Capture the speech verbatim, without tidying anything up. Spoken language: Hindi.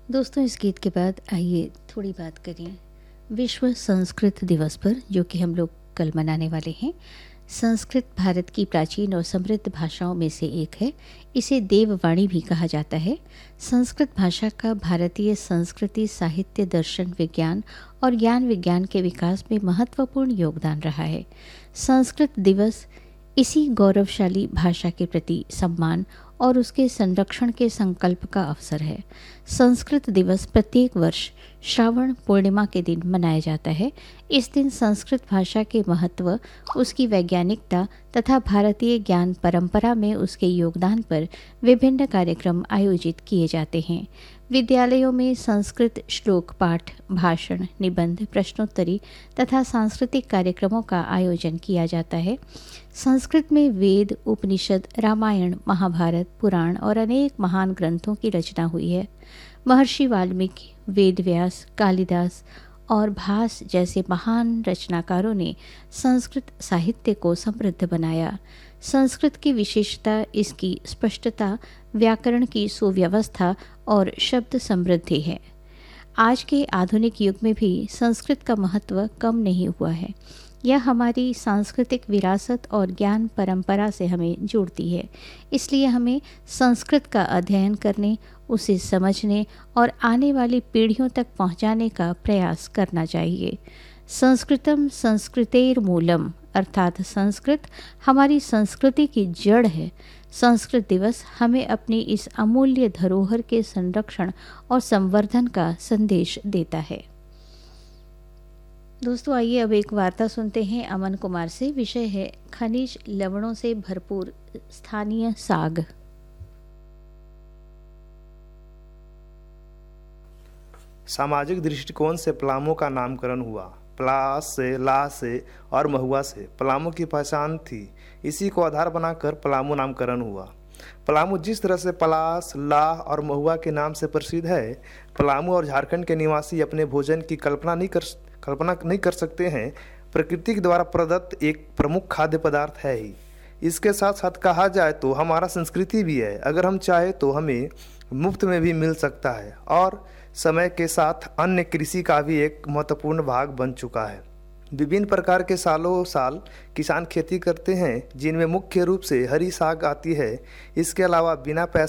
दोस्तों, इस गीत के बाद आइए थोड़ी बात करें विश्व संस्कृत दिवस पर, जो कि हम लोग कल मनाने वाले हैं। संस्कृत भारत की प्राचीन और समृद्ध भाषाओं में से एक है। इसे देववाणी भी कहा जाता है। संस्कृत भाषा का भारतीय संस्कृति, साहित्य, दर्शन, विज्ञान और ज्ञान विज्ञान के विकास में महत्वपूर्ण योगदान रहा है। संस्कृत दिवस इसी गौरवशाली भाषा के प्रति सम्मान और उसके संरक्षण के संकल्प का अवसर है। संस्कृत दिवस प्रत्येक वर्ष श्रावण पूर्णिमा के दिन मनाया जाता है। इस दिन संस्कृत भाषा के महत्व, उसकी वैज्ञानिकता तथा भारतीय ज्ञान परंपरा में उसके योगदान पर विभिन्न कार्यक्रम आयोजित किए जाते हैं। विद्यालयों में संस्कृत श्लोक पाठ, भाषण, निबंध, प्रश्नोत्तरी तथा सांस्कृतिक कार्यक्रमों का आयोजन किया जाता है। संस्कृत में वेद, उपनिषद, रामायण, महाभारत, पुराण और अनेक महान ग्रंथों की रचना हुई है। महर्षि वाल्मीकि, वेदव्यास, कालिदास और भास जैसे महान रचनाकारों ने संस्कृत साहित्य को समृद्ध बनाया। संस्कृत की विशेषता इसकी स्पष्टता, व्याकरण की सुव्यवस्था और शब्द समृद्धि है। आज के आधुनिक युग में भी संस्कृत का महत्व कम नहीं हुआ है। यह हमारी सांस्कृतिक विरासत और ज्ञान परंपरा से हमें जोड़ती है। इसलिए हमें संस्कृत का अध्ययन करने, उसे समझने और आने वाली पीढ़ियों तक पहुंचाने का प्रयास करना चाहिए। संस्कृतम संस्कृतेर्मूलम, अर्थात संस्कृत हमारी संस्कृति की जड़ है। संस्कृत दिवस हमें अपनी इस अमूल्य धरोहर के संरक्षण और संवर्धन का संदेश देता है। दोस्तों, आइए अब एक वार्ता सुनते हैं अमन कुमार से। विषय है खनिज लवणों से भरपूर स्थानीय साग। सामाजिक दृष्टिकोण से पलामू का नामकरण हुआ। प्लास से, ला से और महुआ से पलामू की पहचान थी। इसी को आधार बनाकर पलामू नामकरण हुआ। पलामू जिस तरह से पलास, लाह और महुआ के नाम से प्रसिद्ध है, पलामू और झारखंड के निवासी अपने भोजन की कल्पना नहीं कर कल्पना नहीं कर सकते हैं। प्रकृति के द्वारा प्रदत्त एक प्रमुख खाद्य पदार्थ है ही। इसके साथ साथ कहा जाए तो हमारा संस्कृति भी है। अगर हम चाहे तो हमें मुफ्त में भी मिल सकता है और समय के साथ अन्य कृषि का भी एक महत्वपूर्ण भाग बन चुका है। विभिन्न प्रकार के सालों साल किसान खेती करते हैं, जिनमें मुख्य रूप से हरी साग आती है। इसके अलावा बिना पैसे